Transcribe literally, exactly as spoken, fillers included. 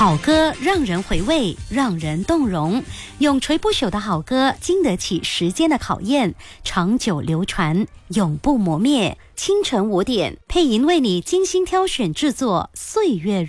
好歌让人回味，让人动容，永垂不朽的好歌经得起时间的考验，长久流传，永不磨灭。清晨五点，配音为你精心挑选制作，岁月如